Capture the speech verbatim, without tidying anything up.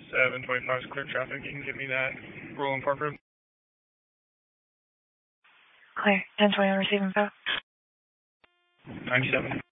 seven twenty-five is clear traffic. You can give me that. Rolling Park Road. Clear. ten twenty-one receiving info. ninety-seven.